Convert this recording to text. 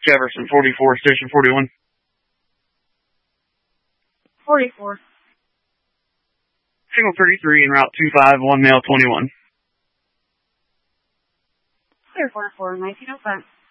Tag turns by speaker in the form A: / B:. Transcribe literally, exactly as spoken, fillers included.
A: Jefferson, forty-four, station forty-one.
B: forty-four.
A: Signal thirty-three en route two five one, male twenty-one.
B: Clear four four, nineteen oh five.